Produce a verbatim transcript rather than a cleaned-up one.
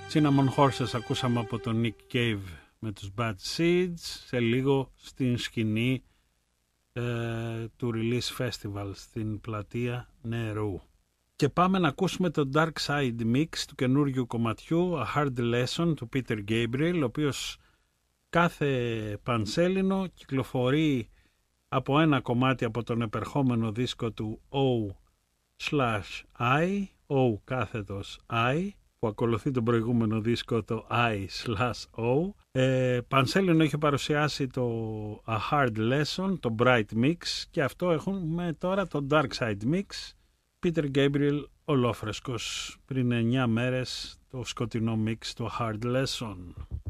Cinnamon Horses ακούσαμε από τον Nick Cave με τους Bad Seeds, σε λίγο στην σκηνή ε, του Release Festival στην πλατεία Νερού. Και πάμε να ακούσουμε το Dark Side Mix του καινούριου κομματιού A Hard Lesson του Peter Gabriel, ο οποίος κάθε πανσέλινο κυκλοφορεί από ένα κομμάτι από τον επερχόμενο δίσκο του O slash I, O κάθετος I, που ακολουθεί τον προηγούμενο δίσκο το I slash O. Ε, Πανσέλινο έχει παρουσιάσει το A Hard Lesson, το Bright Mix, και αυτό έχουμε τώρα το Dark Side Mix. Peter Gabriel ολόφρεσκος πριν εννιά μέρες, το σκοτεινό mix, το Hard Lesson.